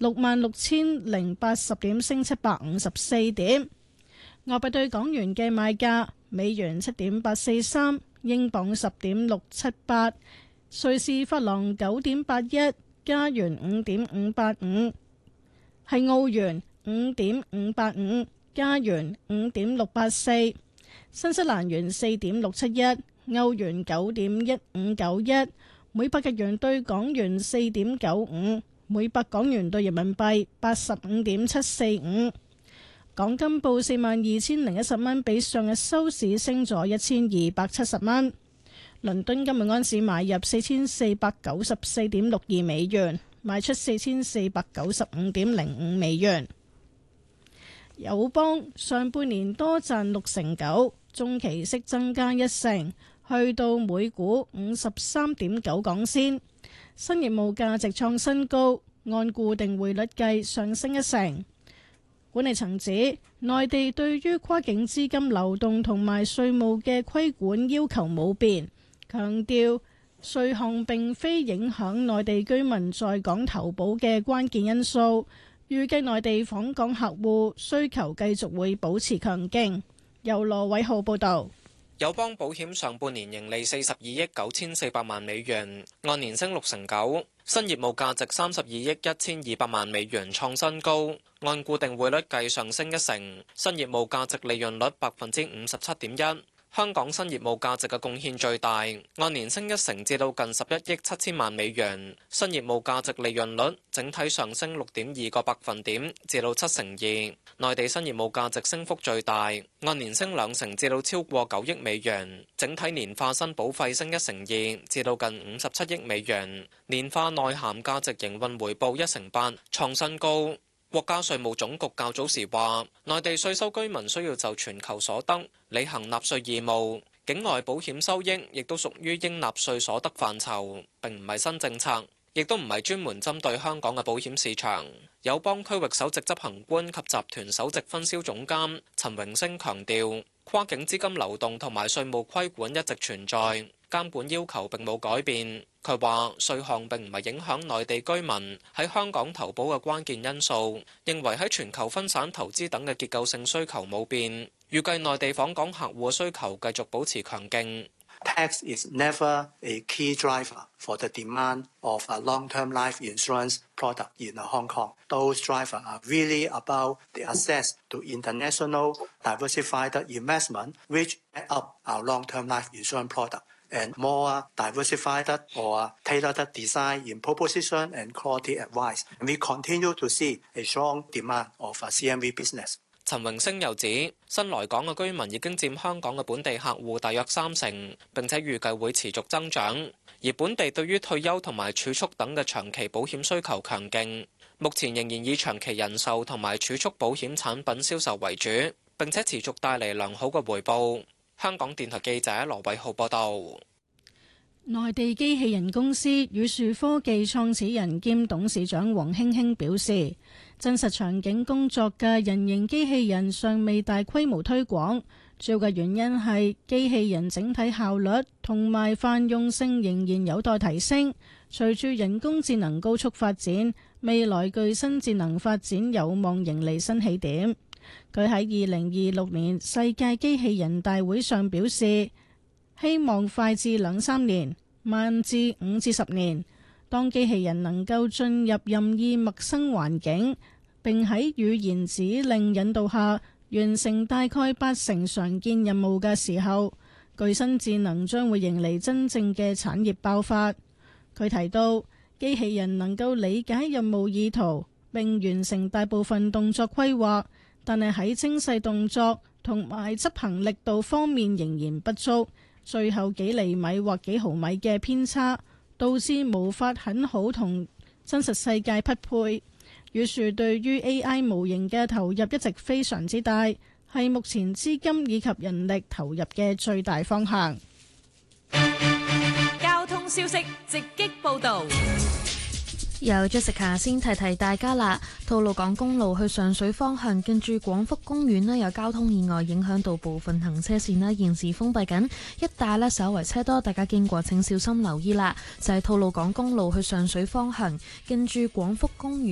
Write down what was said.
66,080點，升754點。外幣對港元嘅賣價：美元7.843，英鎊10.678，瑞士法郎9.81，加元5.585，係澳元5.585，加元5.684，新西蘭元4.671，歐元9.1591，每百日元對港元4.95，每百港元對人民幣85.745。港金報42,010蚊，比上日收市升咗1,270蚊。倫敦今日安市買入4,494.62美元，賣出4,495.05美元。友邦上半年多賺6.9%，中期息增加1%，去到每股53.9港仙。新業務價值創新高，按固定匯率計上升1%。管理層指，內地對於跨境資金流動同埋稅務嘅規管要求冇變，強調稅項並非影響內地居民在港投保嘅關鍵因素。預計內地訪港客戶需求繼續會保持強勁。由羅偉浩報導。 友邦保險上半年盈利42億9400萬美元，按年升6.9%，新業務價值32億1200萬美元創新高，按固定匯率計上升1%，新業務價值利潤率57.1%。香港新業務價值嘅貢獻最大，按年升1%至到近11億7千萬美元，新業務價值利潤率整體上升6.2個百分點至到2%。內地新業務價值升幅最大，按年升2%至到超過9億美元，整體年化新保費升1%2至到近57億美元，年化內涵價值營運回報1%8，創新高。國家稅務總局較早時話，內地稅收居民需要就全球所得履行納稅義務，境外保險收益亦都屬於應納稅所得範疇，並唔係新政策，亦都唔係專門針對香港嘅保險市場。友邦區域首席執行官及集團首席分銷總監陳榮升強調，跨境資金流動同埋稅務規管一直存在，監管要求並冇改變。佢話稅項並唔係影響內地居民喺香港投保嘅關鍵因素，認為喺全球分散投資等嘅結構性需求冇變，預計內地訪港客戶嘅需求繼續保持強勁。 Tax is never a key driver for the demand of a long-term life insurance product in Hong Kong. Those drivers are really about the access to international diversified investment, which add up our long-term life insurance product.And more diversified or tailored design in proposition and quality advice. And we continue to see a strong demand of CMV business. 陳榮升又指，新來港嘅居民已經佔香港嘅本地客戶大約30%，並且預計會持續增長。而本地對於退休同埋儲蓄等嘅長期保險需求強勁，目前仍然以長期人壽同埋儲蓄保險產品銷售為主，並且持續帶嚟良好嘅回報。香港電台記者羅偉浩報道。 內地機器人公司宇樹科技創始人兼董事長黃興興表示，真實場景工作嘅人形機器人尚未大規模推廣，主要嘅原因係機器人整體效率同埋泛用性仍然有待提升。隨住人工智能高速發展，未來具身智能發展有望迎嚟新起點。佢喺2026年世界機器人大會上表示，希望快至2-3年，慢至5至10年。當機器人能夠進入任意陌生環境，並喺語言指令引導下完成大概80%常見任務嘅時候，具身智能將會迎嚟真正嘅產業爆發。佢提到，機器人能夠理解任務意圖，並完成大部分動作規劃，但係喺精細動作同埋執行力度方面仍然不足，最後幾厘米或幾毫米嘅偏差，導致無法很好同真實世界匹配。宇樹對於 AI 模型嘅投入一直非常之大，係目前資金以及人力投入嘅最大方向。 交通消息直擊報道。 由 Jessica 先提提大家啦，吐露港公路去上水方向近住廣福公園呢，有交通意外影響到部分行車線呢，現時封閉緊，一帶呢稍為車多，大家經過請小心留意啦。就係吐露港公路去上水方向近住廣福公園